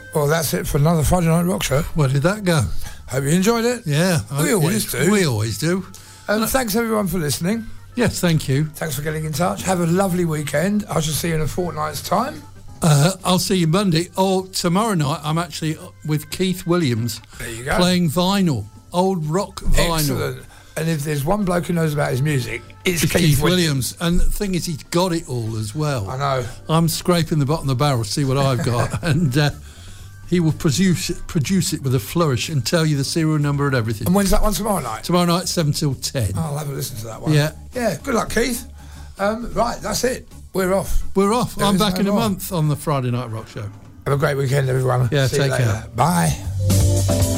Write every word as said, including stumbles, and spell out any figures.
Well, that's it for another Friday Night Rock Show. Where did that go? Hope you enjoyed it. Yeah. We always do. We always do. And thanks everyone for listening. Yes, thank you. Thanks for getting in touch. Have a lovely weekend. I shall see you in a fortnight's time. Uh, I'll see you Monday. Or tomorrow night, I'm actually with Keith Williams. There you go. Playing vinyl. Old rock vinyl. Excellent. And if there's one bloke who knows about his music, it's, it's Keith, Keith Williams. Williams. And the thing is, he's got it all as well. I know. I'm scraping the bottom of the barrel to see what I've got. and uh, he will produce it, produce it with a flourish and tell you the serial number and everything. And when's that one tomorrow night? Tomorrow night, seven till ten. Oh, I'll have a listen to that one. Yeah. Yeah, good luck, Keith. Um, right, that's it. We're off. We're off. There I'm is back no in a more. month on the Friday Night Rock Show. Have a great weekend, everyone. Yeah, See you take later. care. Bye.